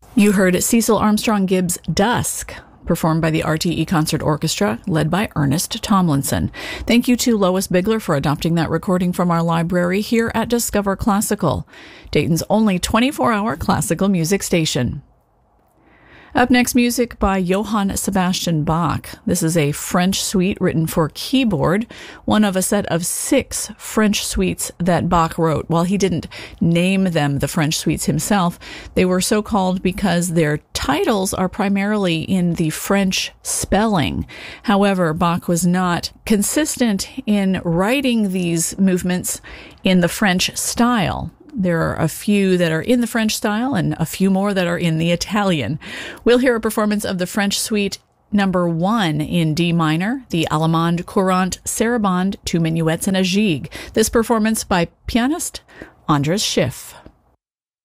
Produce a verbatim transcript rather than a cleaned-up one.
You heard Cecil Armstrong Gibbs' Dusk, performed by the R T E Concert Orchestra, led by Ernest Tomlinson. Thank you to Lois Bigler for adopting that recording from our library here at Discover Classical, Dayton's only twenty-four hour classical music station. Up next, music by Johann Sebastian Bach. This is a French suite written for keyboard, one of a set of six French suites that Bach wrote. While he didn't name them the French suites himself, they were so called because their titles are primarily in the French spelling. However, Bach was not consistent in writing these movements in the French style. There are a few that are in the French style and a few more that are in the Italian. We'll hear a performance of the French suite number one in D minor, the Allemande Courante Sarabande, two minuets and a gigue. This performance by pianist Andras Schiff.